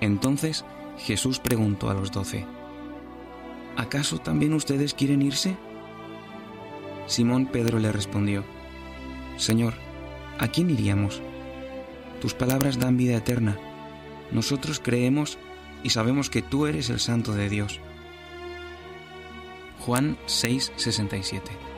Entonces Jesús preguntó a los 12: ¿Acaso también ustedes quieren irse? Simón Pedro le respondió: Señor, ¿a quién iríamos? Tus palabras dan vida eterna. Nosotros creemos y sabemos que tú eres el Santo de Dios. Juan 6:67.